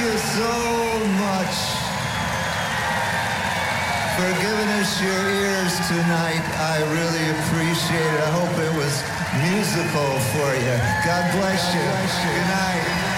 you so much for giving us your ears tonight. I really appreciate it. I hope it was musical for you. God bless you. Good night.